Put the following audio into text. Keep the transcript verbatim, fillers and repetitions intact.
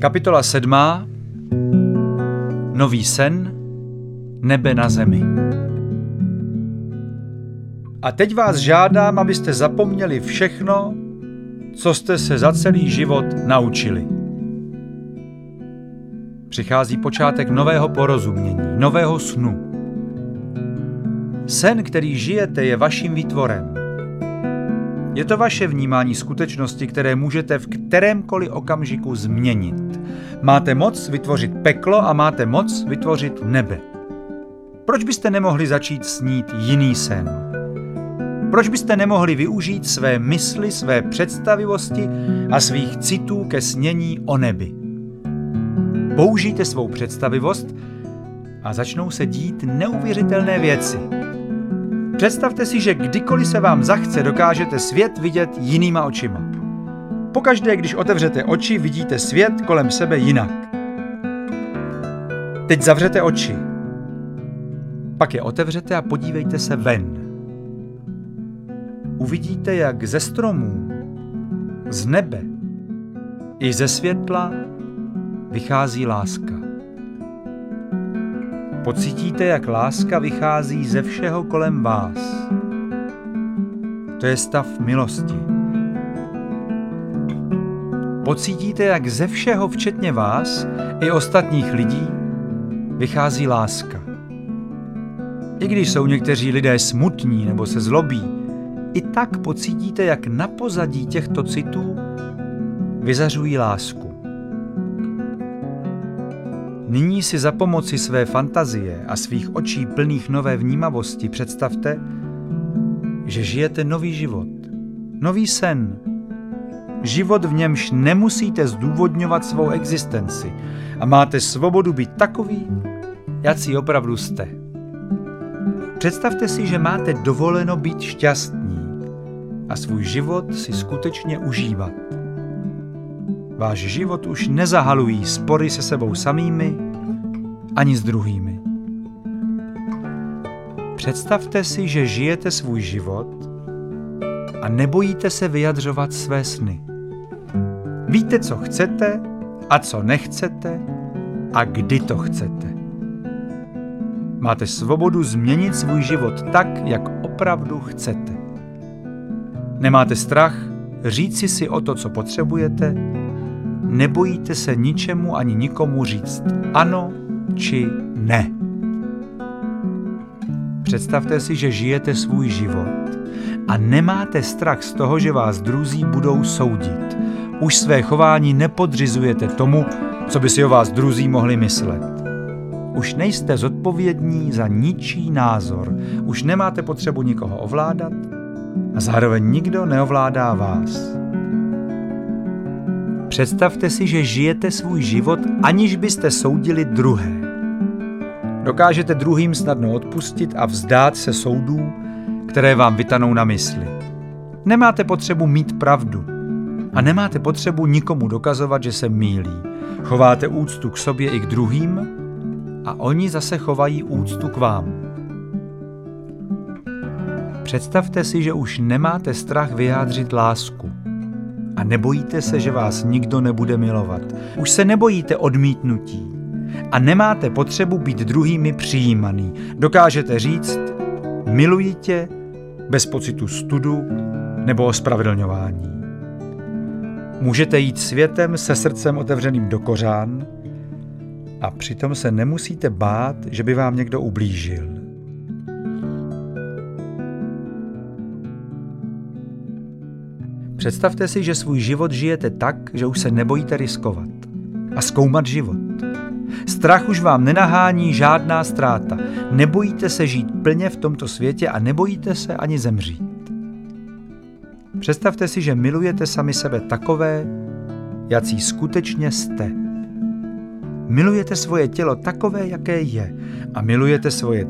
Kapitola sedmá. Nový sen, nebe na zemi. A teď vás žádám, abyste zapomněli všechno, co jste se za celý život naučili. Přichází počátek nového porozumění, nového snu. Sen, který žijete, je vaším výtvorem. Je to vaše vnímání skutečnosti, které můžete v kterémkoliv okamžiku změnit. Máte moc vytvořit peklo a máte moc vytvořit nebe. Proč byste nemohli začít snít jiný sen? Proč byste nemohli využít své mysli, své představivosti a svých citů ke snění o nebi? Použijte svou představivost a začnou se dít neuvěřitelné věci. Představte si, že kdykoliv se vám zachce, dokážete svět vidět jinýma očima. Pokaždé, když otevřete oči, vidíte svět kolem sebe jinak. Teď zavřete oči. Pak je otevřete a podívejte se ven. Uvidíte, jak ze stromů, z nebe i ze světla vychází láska. Pocítíte, jak láska vychází ze všeho kolem vás. To je stav milosti. Pocítíte, jak ze všeho, včetně vás i ostatních lidí, vychází láska. I když jsou někteří lidé smutní nebo se zlobí, i tak pocítíte, jak na pozadí těchto citů vyzařují lásku. Nyní si za pomoci své fantazie a svých očí plných nové vnímavosti představte, že žijete nový život, nový sen. Život, v němž nemusíte zdůvodňovat svou existenci a máte svobodu být takový, jací opravdu jste. Představte si, že máte dovoleno být šťastní a svůj život si skutečně užívat. Váš život už nezahalují spory se sebou samými ani s druhými. Představte si, že žijete svůj život a nebojíte se vyjadřovat své sny. Víte, co chcete a co nechcete a kdy to chcete. Máte svobodu změnit svůj život tak, jak opravdu chcete. Nemáte strach říci si o to, co potřebujete. Nebojíte se ničemu ani nikomu říct ano či ne. Představte si, že žijete svůj život a nemáte strach z toho, že vás druzí budou soudit. Už své chování nepodřizujete tomu, co by si o vás druzí mohli myslet. Už nejste zodpovědní za ničí názor. Už nemáte potřebu nikoho ovládat a zároveň nikdo neovládá vás. Představte si, že žijete svůj život, aniž byste soudili druhé. Dokážete druhým snadno odpustit a vzdát se soudů, které vám vytanou na mysli. Nemáte potřebu mít pravdu a nemáte potřebu nikomu dokazovat, že se mýlí. Chováte úctu k sobě i k druhým a oni zase chovají úctu k vám. Představte si, že už nemáte strach vyjádřit lásku a nebojíte se, že vás nikdo nebude milovat. Už se nebojíte odmítnutí a nemáte potřebu být druhými přijímaný. Dokážete říct, miluji tě, bez pocitu studu nebo ospravedlňování. Můžete jít světem se srdcem otevřeným do kořán a přitom se nemusíte bát, že by vám někdo ublížil. Představte si, že svůj život žijete tak, že už se nebojíte riskovat a zkoumat život. Strach už vám nenahání žádná ztráta. Nebojíte se žít plně v tomto světě a nebojíte se ani zemřít. Představte si, že milujete sami sebe takové, jací skutečně jste. Milujete svoje tělo takové, jaké je, a milujete svoje